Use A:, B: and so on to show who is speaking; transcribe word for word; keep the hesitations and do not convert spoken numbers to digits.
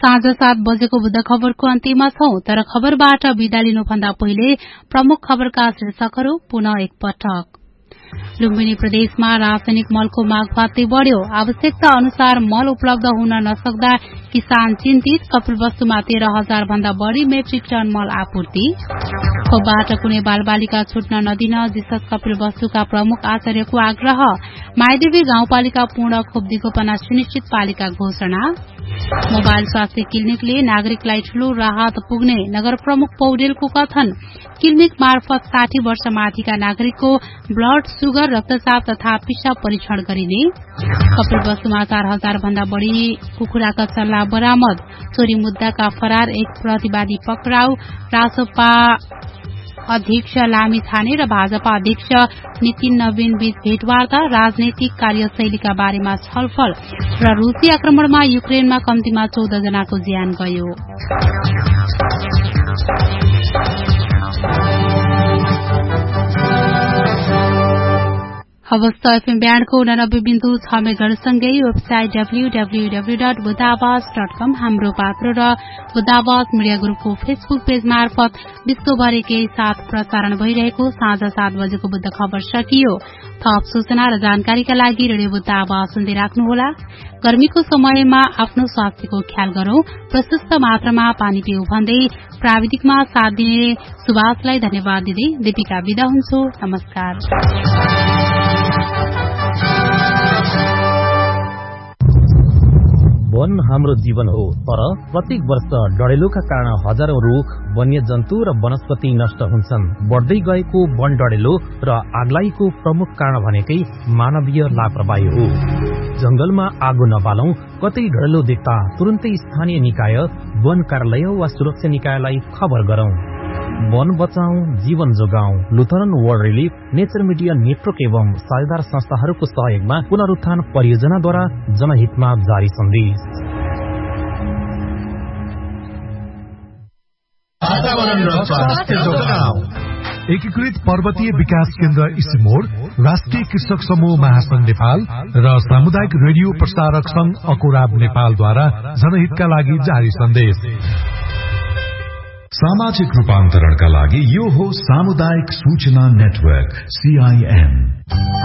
A: साँझ सात बजेको बुद्ध खबरको अन्त्यमा छौं, तर खबरबाट बिदा लिनुभन्दा पहिले प्रमुख खबरका शीर्षकहरू पुनः एकपटक। लुम्बिनी प्रदेशमा रासायनिक मलको माग फात्तै बढ़्यो। आवश्यकता अनुसार मल उपलब्ध हुन नसक्दा किसान चिन्तित। कपिलवस्तुमा तेह्र हजार भन्दा बढ़ी मेट्रिक टन मल आपूर्ति। खोपबाट कुनै बालबालिका छुट्न नदिन जिसस कपिलवस्तुका प्रमुख आचार्यको आग्रह। माइदेवी गाउँपालिका पूर्ण खोप दिगोपना सुनिश्चित पालिका घोषणा। मोबाइल स्वास्थ्य क्लिनिकले नागरिकलाई ठूलो राहत पुग्ने नगर प्रमुख पौडेलको कथन। क्लिनिक मार्फत साठी वर्ष माथिका नागरिकको ब्लड सुगर रक्तचाप तथा पिसाब परीक्षण गरिने। कपिलवस्तुमा चार हजार भन्दा बढ़ी कुखुराका चल्ला बरामद। चोरी मुद्दाका फरार एक प्रतिवादी पक्राउ। रासपा अध्यक्ष लामी छाने र भाजपा अध्यक्ष नितिन नवीन बीच भेटवार्ता। राजनैतिक कार्यशैलीका बारेमा छलफल र रूसी आक्रमणमा युक्रेनमा कम्तीमा चौध जनाको ज्यान गयो। अवस्था एफएम ब्यान्डको उनानब्बे बिन्दु छ मेगाहरुसँगै website W W W dot बुद्धावास dot कम हाम्रो पात्र र बुद्धावास मिडिया ग्रुपको फेसबुक पेज मार्फत विश्वभर एकै साथ प्रसारण भइरहेको साँझ सात बजेको बुद्ध खबर सकियो। थप सूचना र जानकारीका लागि रेडियो बुद्ध आवाज सुन्दै राख्नुहोला। गर्मीको समयमा आफ्नो स्वास्थ्यको ख्याल गरौं, प्रशस्त मात्रामा पानी पिउ भन्दै प्राविधिकमा साथ दिने सुभाषलाई धन्यवाद दिँदै दीपिका बिदा हुन्छु। नमस्कार।
B: वन हाम्रो जीवन हो, तर प्रत्येक वर्ष डढेलोका कारण हजारौं रूख, वन्यजन्तु र वनस्पति नष्ट हुन्छन्। बढ्दै गएको वन डढेलो र आगलाईको प्रमुख कारण भनेकै मानवीय लापरवाही हो। जंगलमा आगो नबालौं, कतै डढेलो देख्दा तुरुन्तै स्थानीय निकाय, वन कार्यालय वा सुरक्षा निकायलाई खबर गरौं। वन बचाऊ, जीवन जोगाऊ। Lutheran world relief, nature media network एवं साझेदार संस्थाहरूको सहयोगमा पुनरुत्थान परियोजनाद्वारा जनहितमा जारी सन्देश।
C: वातावरण र स्वास्थ्य जोगाऊ। एकीकृत पर्वतीय विकास केन्द्र इसिमोड, राष्ट्रिय कृषक समूह महासंघ नेपाल र सामुदायिक रेडियो प्रसारक संघ अकोराब नेपालद्वारा जनहितका लागि जारी सन्देश। सामाजिक रूपान्तरणका लागि यो हो सामुदायिक सूचना नेटवर्क सीआईएन।